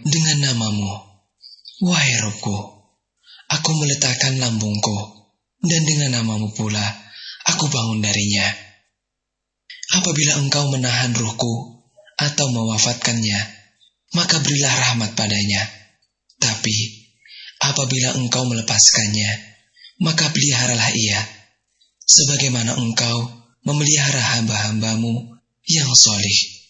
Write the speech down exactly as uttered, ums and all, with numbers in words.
dengan namamu. Wahai Robku, aku meletakkan lambungku, dan dengan namamu pula aku bangun darinya. Apabila engkau menahan ruhku atau mewafatkannya, maka berilah rahmat padanya. Tapi apabila engkau melepaskannya, maka peliharalah ia, sebagaimana engkau memelihara hamba-hambamu yang soleh.